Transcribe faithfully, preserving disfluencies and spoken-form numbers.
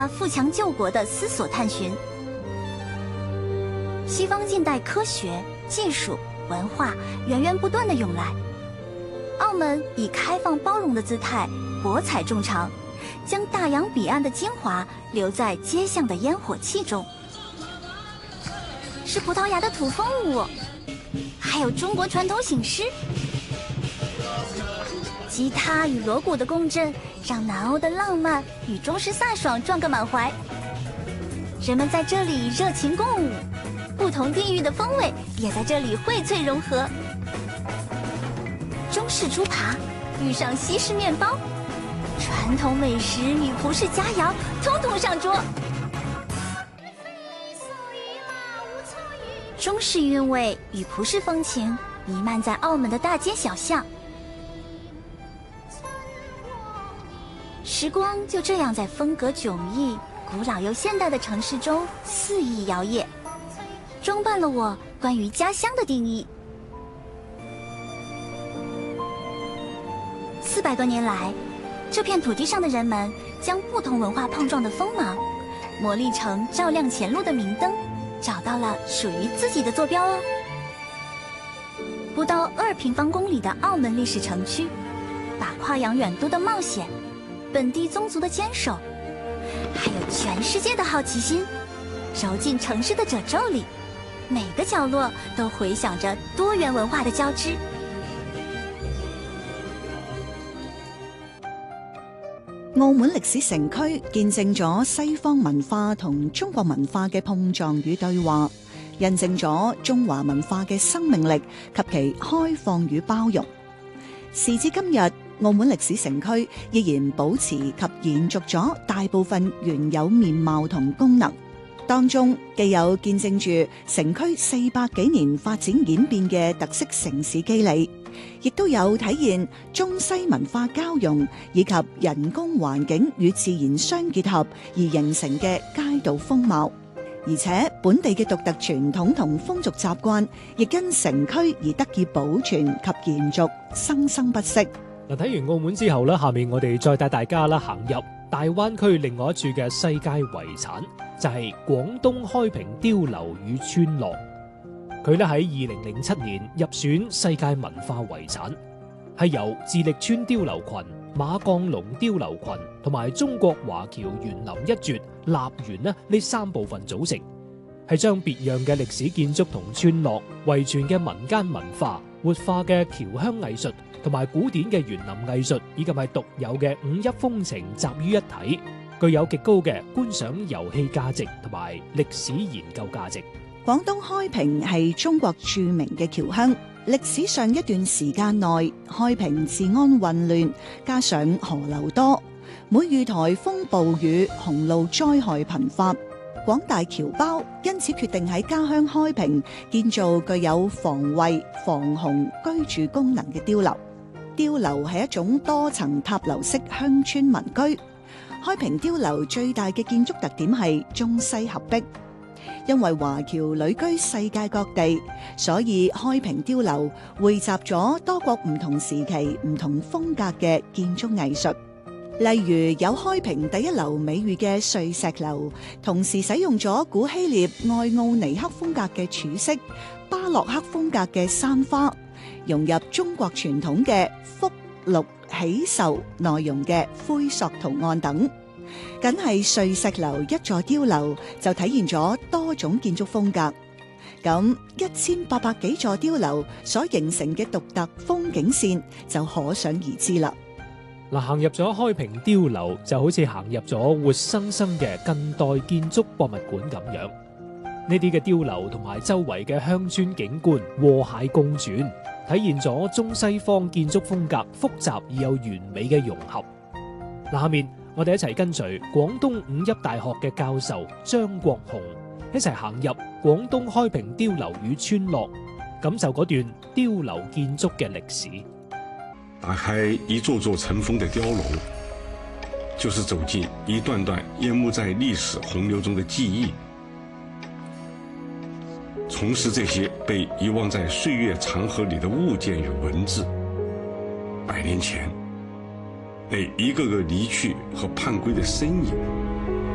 富强救国的思索探寻。西方近代科学、技术、文化源源不断的涌来，澳门以开放包容的姿态博采众长，将大洋彼岸的精华留在街巷的烟火气中。是葡萄牙的土风舞，还有中国传统醒狮。吉他与锣鼓的共振，让南欧的浪漫与中式飒爽撞个满怀。人们在这里热情共舞，不同地域的风味也在这里荟萃融合。中式猪扒遇上西式面包，传统美食与葡式佳肴通通上桌。中式韵味与葡式风情弥漫在澳门的大街小巷，时光就这样在风格迥异、古老又现代的城市中肆意摇曳，装扮了我关于家乡的定义。四百多年来，这片土地上的人们将不同文化碰撞的锋芒磨砺成照亮前路的明灯，找到了属于自己的坐标哦。不到二平方公里的澳门历史城区，把跨洋远渡的冒险、本地宗族的坚守，还有全世界的好奇心，揉进城市的褶皱里，每个角落都回响着多元文化的交织。 澳門歷史城區見證咗西方文化同中國文化嘅碰撞與對話，印證咗中華文化嘅生命力及其開放與包容。時至今日，澳門歷史城區依然保持及延續咗大部分原有面貌同功能，當中既有見證住城區四百幾年發展演變嘅特色城市肌理，亦都有體現中西文化交融以及人工環境與自然相結合而形成嘅街道風貌，而且本地嘅獨特傳統同風俗習慣亦因城區而得以保存及延續，生生不息。 嗱，睇完澳門之後咧，下面我哋再帶大家啦行入大灣區另外一處嘅世界遺產，就係廣東開平碉樓與村落。佢咧喺二零零七年入選世界文化遺產，係由自力村碉樓群、馬鋼龍碉樓群同埋中國華僑園林一絕立園呢呢三部分組成，係將別樣嘅歷史建築同村落、遺傳嘅民間文化、活化嘅僑鄉藝術同埋古典嘅園林藝術，以及係獨有嘅五邑風情集於一體，具有極高嘅觀賞遊戲價值同埋歷史研究價值。 廣東開平係中國著名嘅僑鄉，歷史上一段時間內，開平治安混亂，加上河流多，每遇颱風暴雨，洪澇災害頻發，廣大僑胞因此決定喺家鄉開平建造具有防衛、防洪、居住功能嘅碉樓。碉樓係一種多層塔樓式鄉村民居。開平碉樓最大嘅建築特點係中西合璧。因為華僑旅居世界各地，所以開平碉樓匯集咗多國唔同時期、唔同風格嘅建築藝術。例如有開平第一樓美譽嘅碎石樓，同時使用咗古希臘愛奧尼克風格嘅柱式、巴洛克風格嘅山花，融入中國傳統嘅福祿喜壽內容嘅灰塑圖案等。僅係碎石樓一座碉樓就體現咗多種建築風格，咁一千八百幾座碉樓所形成嘅獨特風景線就可想而知啦。 嗱，行入咗開平碉樓就好似行入咗活生生嘅近代建築博物館咁樣，呢啲嘅碉樓同埋周圍嘅鄉村景觀和諧共存，體現咗中西方建築風格複雜而又完美嘅融合。嗱，下面我哋一齊跟隨廣東五邑大學嘅教授張國雄一齊行入廣東開平碉樓與村落，感受嗰段碉樓建築嘅歷史。 打開一座座塵封的碉樓，就是走進一段段淹沒在歷史洪流中的記憶，重拾這些被遺忘在歲月長河裏的物件與文字。百年前那一個個離去和叛歸的身影，